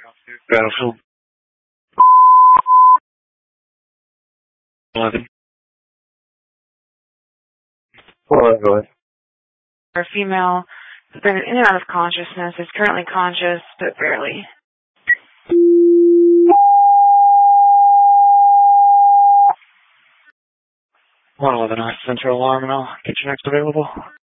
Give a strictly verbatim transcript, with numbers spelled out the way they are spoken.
Battlefield eleven. Well, go ahead. Our female has been in and out of consciousness, is currently conscious, but barely. one eleven, I sent your alarm and I'll get you next available.